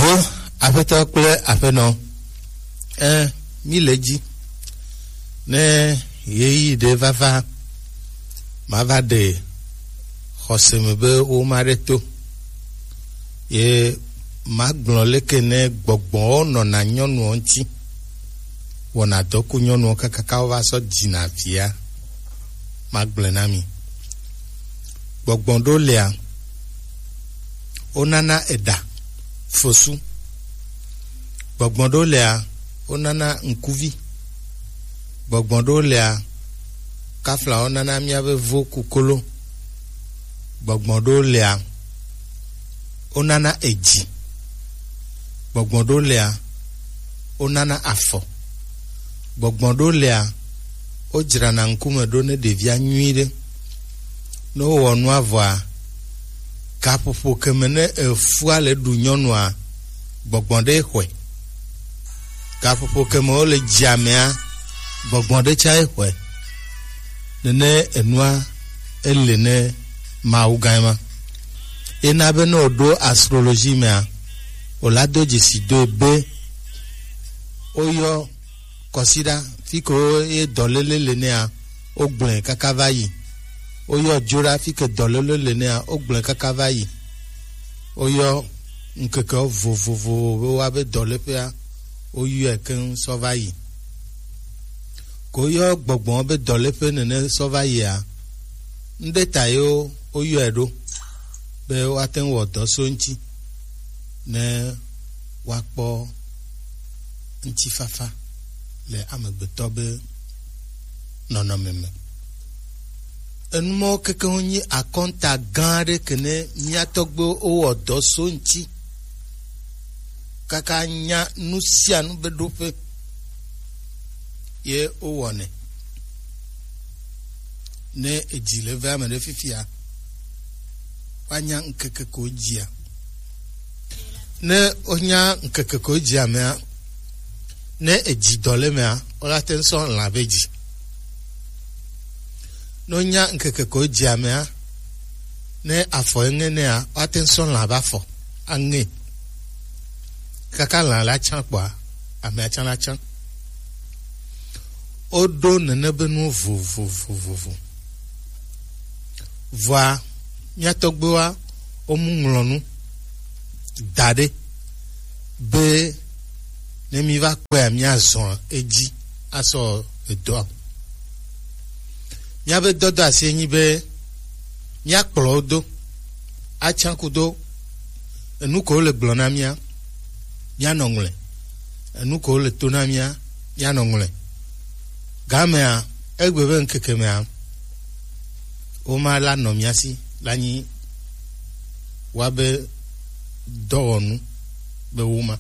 Bonjour, afeto kple afenɔ. Mi le dzi. Ne yeyi de vava mava de xɔseme be wo ma ɖe to. Ye magblɔ leke ne gbɔgbɔwo nɔna nyɔnuwo ŋuti. Wɔna dɔ ku nyɔnuwo kakaka wo va sɔ dzina via. Magblɔ na mi. Gbɔgbɔ ɖo lia onana eda fosu. Gbɔgbɔ ɖo lia onana nkuvi. Gbɔgbɔ ɖo lia kafla onana miabe vo kukolo. Gbɔgbɔ ɖo lia onana edzi. Gbɔgbɔ ɖo lia onana afɔ. Gbɔgbɔ ɖo lia o dzrana nkume ɖo ne ɖevia nyui ɖe. Ne wowɔ nua vɔa gaƒoƒo keme ne efua le ɖu nyɔnua gbɔgbɔ ɖe xɔe. Gaƒoƒo keme wo le dziamea gbɔgbɔ ɖe tsa xɔe. Nene enua ele ne mawu gã ma. Ena be ne woɖo astrologie mea wola do dzesi do be oyɔ kɔsiɖa fiko ye dɔlele le nea o gblẽ kaka va yi. Oyɔ dzora fike dɔlele le nea o gblẽ kaka va yi. Oyɔ nkeke vovovo be wa be dɔleƒea oyɔe keŋ sɔ va yi. Ko yɔ gbɔgbɔ be dɔleƒe nene sɔ va yia ŋɖe ta ye oyɔe ɖo be woate ŋu wɔ dɔ so ŋuti ne woakpɔ ŋutifafa le amegbetɔ be nɔnɔme me. Enumɔwo keke nye akɔnta gã aɖe kene miatɔgbe wowɔ dɔ so ŋuti kaka nya nu sia nu be ɖoƒe ye wowɔnɛ. Ne edzi le ve ame ɖe fifia woanya nkeke ko dzia. Ne wonya nkeke ko dzia mea ne edzi dɔ le mea wola te ŋsɔ lã be dzi. Ne wonya nkeke ko dzia mea ne afɔ eŋe nea woate ŋsɔ lã be afɔ aŋe. Kaka lã la tsã kpɔa amea tsã la tsã. Woɖo nene be nu vovovovovo. Vɔa miatɔgbewoa womu ŋlɔ nu da ɖe be ne mi va kpɔa miazɔ edzi asɔ edɔa. Miabe dɔdɔ asi enyi be miakplɔ wo do atsã kudo enu ko le gblɔ na mia mianɔ ŋlɔ. Enu ko le to na mia mianɔ ŋlɔ. Gamea egbe be nkeke mea woma la nɔ mia si la nyi wabe dɔwɔnu be woma.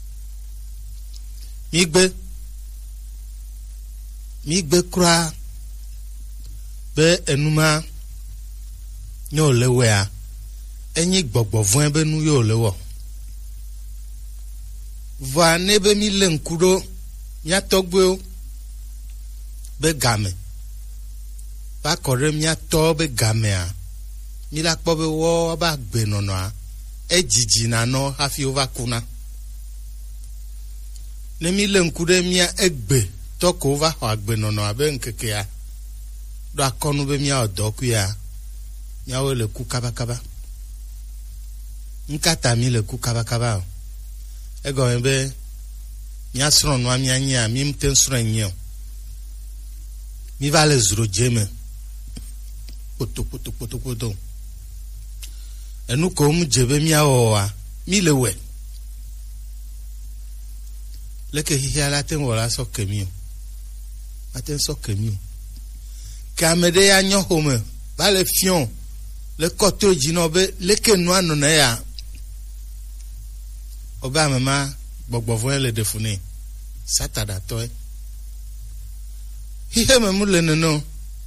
Migbe kura be enuma nye wole wɔa enyi gbɔgbɔ vɔe be nu ye wole wɔ. Vɔa ne be mi le ŋku ɖo miatɔgbewo be game va kɔ ɖe miatɔ be gamea mi la kpɔ be wɔ ba gbe nɔnɔa edzidzina nɔ hafi wova kuna. Ne mi le ŋku ɖe mia egbe tɔ ko va xɔ agbe nɔnɔa be nkekea ɖo akɔnu be miawɔ dɔ kuia miawo le ku kabakaba. Nkata mi le ku kabakaba o. Egɔme be miasrɔ̃ nua mianyia mi mte srɔ̃ nyio. Mi va le zro dzeme kpoto. Enu ko mu dze be miawɔa mi le wɛ. Leke xixia la te wɔ la sɔ kemi o. Ate sɔ kemi o. Ke ame ɖe ya nyɔ xome va le fiɔ le kɔto dzi nɔ be leke nua nɔna ya obe ame ma gbɔgbɔvɔe le ɖe fu nɛ sataɖatɔe. Xixe me mu le nene o.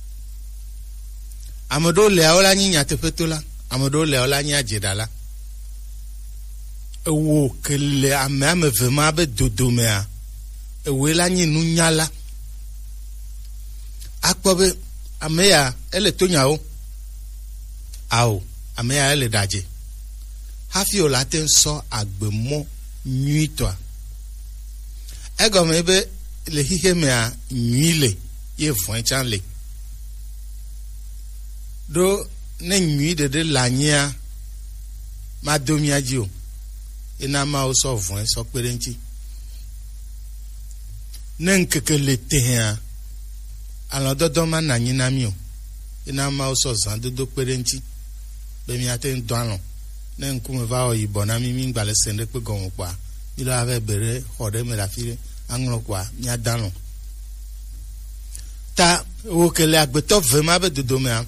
Ame ɖewo lia wo la nyi nyateƒeto la. Ame ɖewo lia wo la nyi adzeɖala. Ewo ke le ame eve ma be dodomea ewoe la nyi nunyala. Akpɔ be ame ya ele to nyawo. Awo ame ya ele ɖadze. Hafi o la te ŋsɔ agbemɔ nyuitwa egome be le hihe mea nyuile ye fon chanle do ne nyui de lanyia ma domia jio ina ma o so fon so perenchi ne nkeke le tehia ala dodo ma na nyina mi o ina ma o so zan dodo perenchi be mi ate ndwano ne nkume va o ibona mi ngbale sende pe gon pa mi la ave bere hode me la fire anglo kwa mi adano ta o kele agbeto vema be dodo me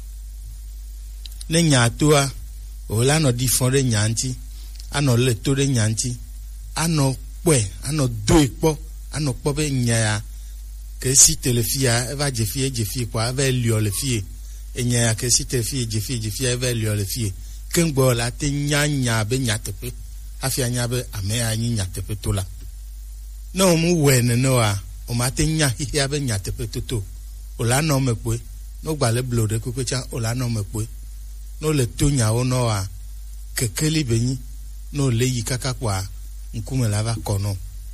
ne nyatua o la no di fore nyanti ano le tore nyanti ano pwe ano do ipo ano po be nya ke si telefia eva jefie kwa ava lio le fie enya ke si telefia jefie eva lio le fie kengbo la te nya be nyatepe afia nya be ame anyi nyatepe tola no mu wene no a o ma te nya hia be nyatepe toto o la no mekwe no gbale blode kukucha o la no mekwe no le tonya o no a kekeli benyi no le yikaka kwa nkume lava kono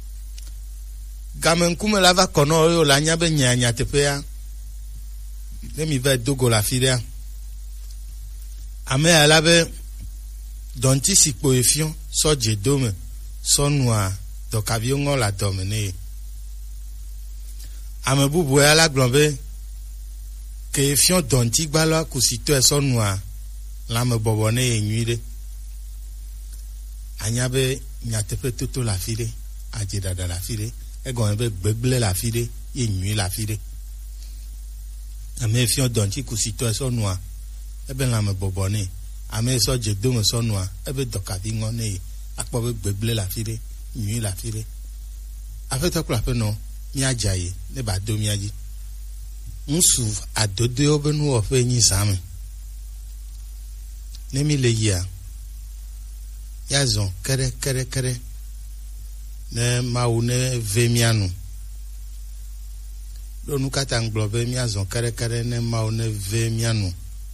game nkume lava kono o la nya be nya tepe ya le mi va dogo la filia ame ala be donti sikpo efion so je dome so noa do kavion la domene ame bubu ala glombe ke efion donti gbalo kusito so noa la me bobone enyuire anyabe nyatepe toto la file ajida da la file egon be gbegble la file enyui la file ame efion donti kusito so noa ebe la me bobone ame so je dome so noa ebe dokavi ngone akpo be gbegble la file nyui la file afeto kula pe no mi ajaye ne ba do mi aji musu adode obenu ofe nyi same ne mi le ya yazon kere ne maune vemianu do nu kata nglobe mi azon kere ne maune vemianu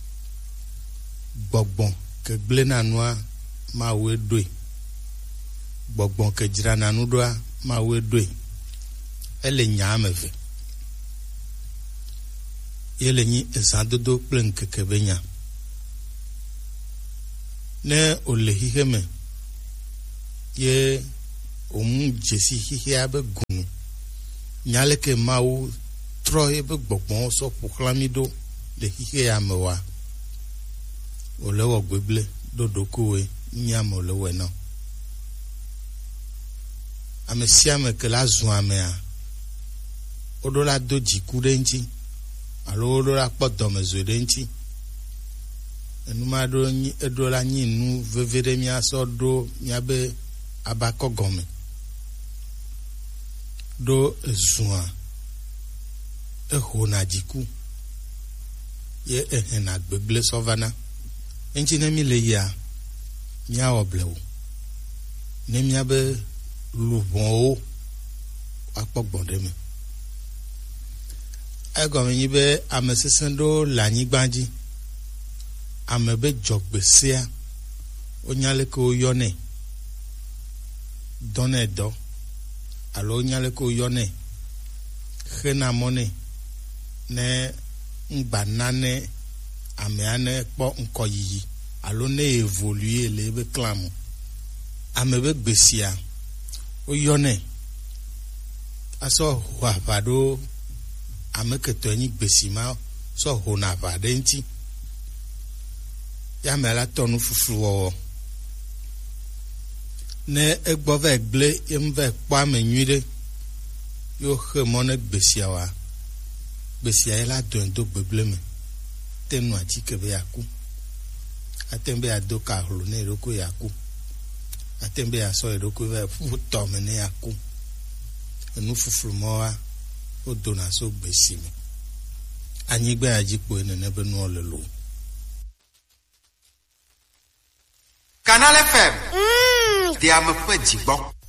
gbogbon ke gble na noa ma we doi gbogbon ke jira na nu doa ma we doi ele nyameve ele ni esandodo plen ke benya ne ole hiheme ye omu jesi hihia be gunu nyale ke mawu tro ye be gbogbon so proclamido le hihia mewa ole wo gbeble dodokowe nyama ole we no amesiame ke la zuamea odola doji kurenchi alo odola podome zodenchi enuma do edola nyinu vevere mi aso do miabe abakogome do zua ehona jiku ye ehena gbegle sovana enchi ne mi le ya mia oblewo ne miabe lubon o apogbonde mi egome yibe amesesendo lanyigbanji amebe jogbesia onyale ko yone donedo alo onyale ko yone khena mone ne ngbanane ameane po nkoyiyi alo ne evoluer lebe clamo amebe gbesia oyone aso wabado ameketo nyi gbesima so hona vadenti ya mela tonu fufu ne egbove gble emve kwa menyuire yo khemone gbesia wa gbesia ela do gbeble me tenu atike be yaku atembe adoka hulu ne roko yaku atembe aso roko ve futo me ne yaku enu fufu moa odona so gbesime anyigbe ajipo ene be nu olelo Canal FM. Dia me pe jibon.